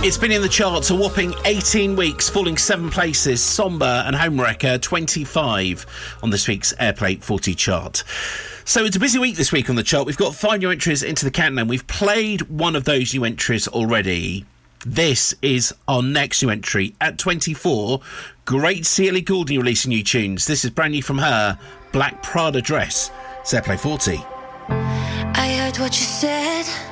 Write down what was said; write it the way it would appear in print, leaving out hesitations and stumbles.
It's been in the charts a whopping 18 weeks, falling 7 places. Somber and Homewrecker 25 on this week's Airplay 40 chart. So it's a busy week this week on the chart. We've got 5 new entries into the countdown. We've played one of those new entries already. This is our next new entry at 24. Great see Ellie Goulding releasing new tunes. This is brand new from her, Black Prada Dress. It's Airplay 40. I heard what you said.